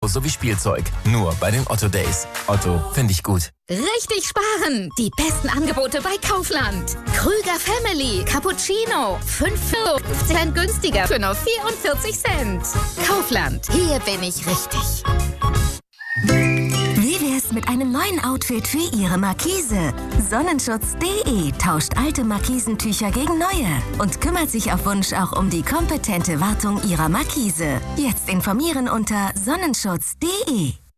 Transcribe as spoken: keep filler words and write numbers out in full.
sowie Spielzeug. Nur bei den Otto Days. Otto, finde ich gut. Richtig sparen! Die besten Angebote bei Kaufland. Krüger Family Cappuccino. fünf Cent günstiger für nur vierundvierzig Cent. Kaufland. Hier bin ich richtig. Wie wär's mit einem neuen Outfit für Ihre Markise? Sonnenschutz punkt de tauscht alte Markisentücher gegen neue und kümmert sich auf Wunsch auch um die kompetente Wartung Ihrer Markise. Jetzt informieren unter sonnenschutz punkt de.